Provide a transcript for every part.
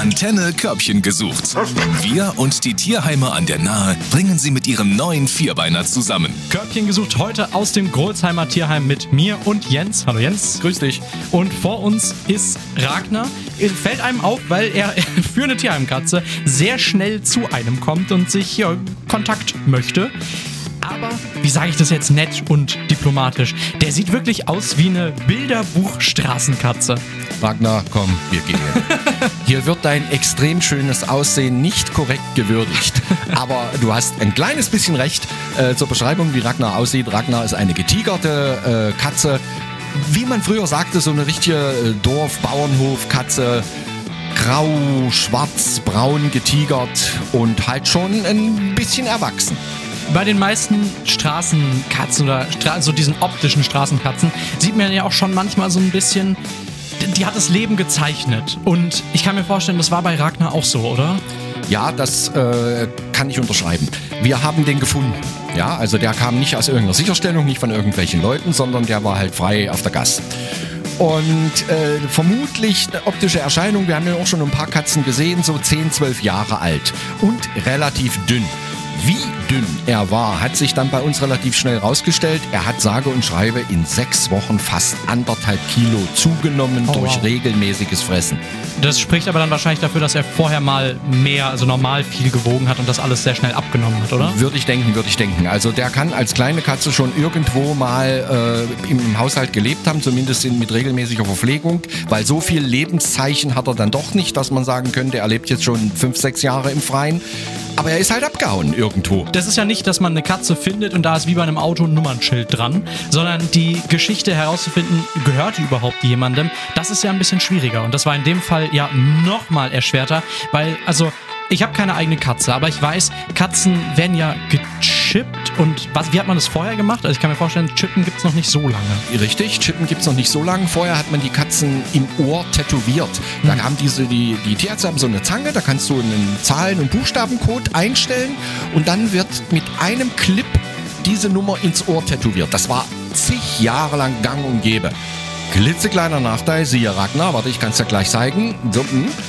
Antenne Körbchen gesucht. Wir und die Tierheime an der Nahe bringen sie mit ihrem neuen Vierbeiner zusammen. Körbchen gesucht heute aus dem Grolsheimer Tierheim mit mir und Jens. Hallo Jens. Grüß dich. Und vor uns ist Ragnar. Fällt einem auf, weil er für eine Tierheimkatze sehr schnell zu einem kommt und sich Kontakt möchte. Aber, wie sage ich das jetzt nett und diplomatisch, der sieht wirklich aus wie eine Bilderbuch-Straßenkatze. Ragnar, komm, wir gehen. Hier wird dein extrem schönes Aussehen nicht korrekt gewürdigt. Aber du hast ein kleines bisschen recht zur Beschreibung, wie Ragnar aussieht. Ragnar ist eine getigerte Katze. Wie man früher sagte, so eine richtige Dorf-Bauernhof-Katze. Grau, schwarz, braun getigert und halt schon ein bisschen erwachsen. Bei den meisten Straßenkatzen oder so diesen optischen Straßenkatzen sieht man ja auch schon manchmal so ein bisschen, die hat das Leben gezeichnet. Und ich kann mir vorstellen, das war bei Ragnar auch so, oder? Ja, das kann ich unterschreiben. Wir haben den gefunden. Ja, also der kam nicht aus irgendeiner Sicherstellung, nicht von irgendwelchen Leuten, sondern der war halt frei auf der Gasse. Und vermutlich eine optische Erscheinung, wir haben ja auch schon ein paar Katzen gesehen, so 10, 12 Jahre alt und relativ dünn. Wie dünn er war, hat sich dann bei uns relativ schnell rausgestellt. Er hat sage und schreibe in 6 Wochen fast 1,5 Kilo zugenommen durch regelmäßiges Fressen. Das spricht aber dann wahrscheinlich dafür, dass er vorher mal mehr, also normal viel gewogen hat und das alles sehr schnell abgenommen hat, oder? Würde ich denken. Also der kann als kleine Katze schon irgendwo mal im Haushalt gelebt haben, zumindest mit regelmäßiger Verpflegung, weil so viel Lebenszeichen hat er dann doch nicht, dass man sagen könnte, er lebt jetzt schon 5, 6 Jahre im Freien. Aber er ist halt abgehauen irgendwo. Das ist ja nicht, dass man eine Katze findet und da ist wie bei einem Auto ein Nummernschild dran, sondern die Geschichte herauszufinden, gehört die überhaupt jemandem, das ist ja ein bisschen schwieriger. Und das war in dem Fall ja nochmal erschwerter, weil, also, ich habe keine eigene Katze, aber ich weiß, Katzen werden ja gechippt und wie hat man das vorher gemacht? Also ich kann mir vorstellen, Chippen gibt's noch nicht so lange. Richtig, Chippen gibt's noch nicht so lange. Vorher hat man die Katzen im Ohr tätowiert. Da haben die Tierärzte haben so eine Zange, da kannst du einen Zahlen- und Buchstabencode einstellen und dann wird mit einem Clip diese Nummer ins Ohr tätowiert. Das war zig Jahre lang gang und gäbe. Klitzekleiner Nachteil, siehe Ragnar, warte, ich kann's dir gleich zeigen. So,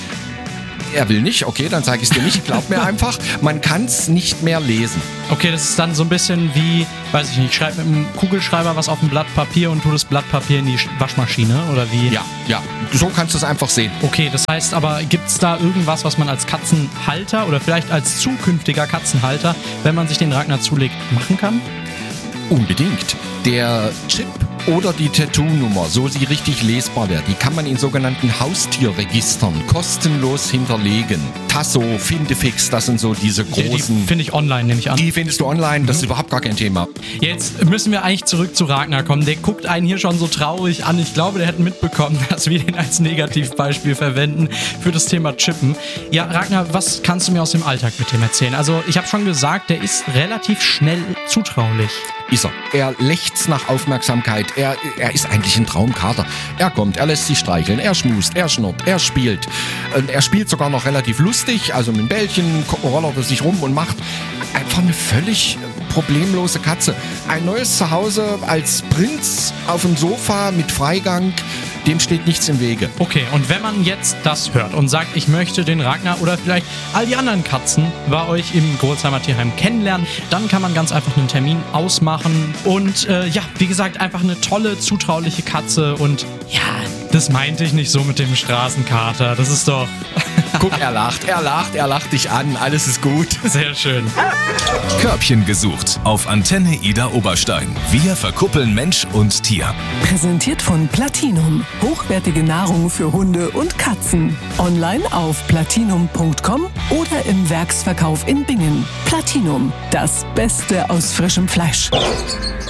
er will nicht, okay, dann zeige ich es dir nicht, glaub mir einfach, man kann es nicht mehr lesen. Okay, das ist dann so ein bisschen wie, weiß ich nicht, ich schreibe mit einem Kugelschreiber was auf ein Blatt Papier und tue das Blatt Papier in die Waschmaschine, oder wie? Ja, so kannst du es einfach sehen. Okay, das heißt aber, gibt es da irgendwas, was man als Katzenhalter oder vielleicht als zukünftiger Katzenhalter, wenn man sich den Ragnar zulegt, machen kann? Unbedingt. Der Chip oder die Tattoo-Nummer, so sie richtig lesbar wäre, die kann man in sogenannten Haustierregistern kostenlos hinterlegen. Tasso, Findefix, das sind so diese großen... Die finde ich online, nehme ich an. Die findest du online, das ist überhaupt gar kein Thema. Jetzt müssen wir eigentlich zurück zu Ragnar kommen. Der guckt einen hier schon so traurig an. Ich glaube, der hätte mitbekommen, dass wir den als Negativbeispiel verwenden für das Thema Chippen. Ja, Ragnar, was kannst du mir aus dem Alltag mit dem erzählen? Also, ich habe schon gesagt, der ist relativ schnell zutraulich. Ist er. Er lechzt nach Aufmerksamkeit. Er ist eigentlich ein Traumkater. Er kommt, er lässt sich streicheln, er schmust, er schnurrt, er spielt. Und er spielt sogar noch relativ lustig, also mit dem Bällchen rollert er sich rum und macht einfach eine völlig problemlose Katze. Ein neues Zuhause als Prinz auf dem Sofa mit Freigang, dem steht nichts im Wege. Okay, und wenn man jetzt das hört und sagt, ich möchte den Ragnar oder vielleicht all die anderen Katzen bei euch im Grolsheimer Tierheim kennenlernen, dann kann man ganz einfach einen Termin ausmachen und wie gesagt, einfach eine tolle, zutrauliche Katze und ja, das meinte ich nicht so mit dem Straßenkater, das ist doch... Guck, er lacht dich an, alles ist gut. Sehr schön. Körbchen gesucht auf Antenne Ida Oberstein. Wir verkuppeln Mensch und Tier. Präsentiert von Platinum. Hochwertige Nahrung für Hunde und Katzen. Online auf platinum.com oder im Werksverkauf in Bingen. Platinum, das Beste aus frischem Fleisch.